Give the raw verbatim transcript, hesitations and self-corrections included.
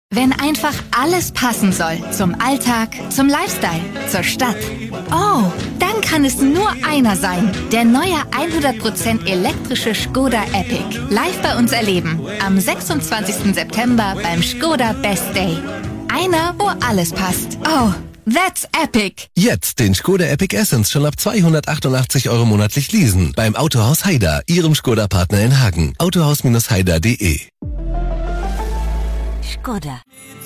Wenn einfach alles passen soll. Zum Alltag, zum Lifestyle, zur Stadt. Oh, dann kann es nur einer sein. Der neue hundert Prozent elektrische Skoda Epic. Live bei uns erleben. Am sechsundzwanzigsten September beim Skoda Best Day. Einer, wo alles passt. Oh, that's epic. Jetzt den Skoda Epic Essence schon ab zweihundertachtundachtzig Euro monatlich leasen. Beim Autohaus Haider, Ihrem Skoda-Partner in Hagen. autohaus Bindestrich haider punkt de Skoda.